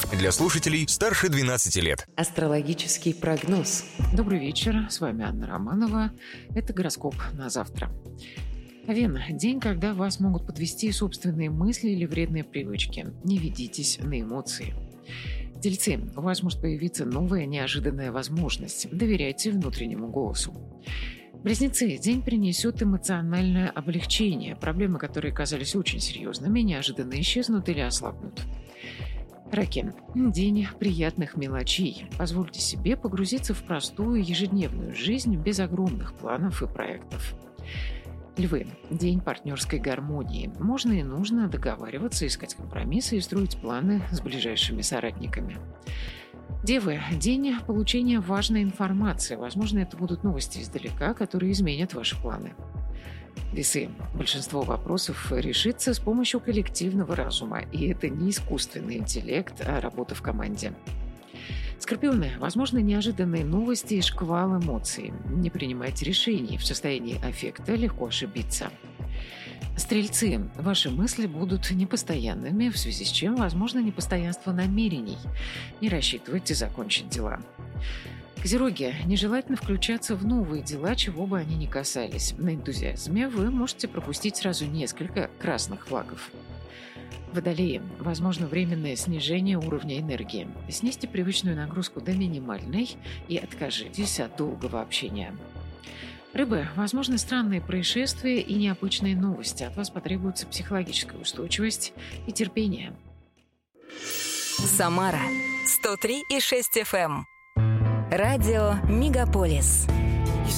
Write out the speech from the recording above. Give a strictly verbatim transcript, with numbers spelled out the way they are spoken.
Для слушателей старше двенадцати лет. Астрологический прогноз. Добрый вечер, с вами Анна Романова. Это гороскоп на завтра. Овен – день, когда вас могут подвести собственные мысли или вредные привычки. Не ведитесь на эмоции. Тельцы, у вас может появиться новая неожиданная возможность. Доверяйте внутреннему голосу. Близнецы, день принесет эмоциональное облегчение. Проблемы, которые казались очень серьезными, неожиданно исчезнут или ослабнут. Раки. День приятных мелочей. Позвольте себе погрузиться в простую ежедневную жизнь без огромных планов и проектов. Львы. День партнерской гармонии. Можно и нужно договариваться, искать компромиссы и строить планы с ближайшими соратниками. Девы. День получения важной информации. Возможно, это будут новости издалека, которые изменят ваши планы. Весы. Большинство вопросов решится с помощью коллективного разума, и это не искусственный интеллект, а работа в команде. Скорпионы. Возможно, неожиданные новости и шквал эмоций. Не принимайте решений. В состоянии аффекта легко ошибиться. Стрельцы. Ваши мысли будут непостоянными, в связи с чем возможно непостоянство намерений. Не рассчитывайте закончить дела. Козероги. Нежелательно включаться в новые дела, чего бы они ни касались. На энтузиазме вы можете пропустить сразу несколько красных флагов. Водолеи. Возможно временное снижение уровня энергии. Снизьте привычную нагрузку до минимальной и откажитесь от долгого общения. Рыбы. Возможны странные происшествия и необычные новости. От вас потребуется психологическая устойчивость и терпение. Самара. сто три и шесть эф эм. Радио Мегаполис.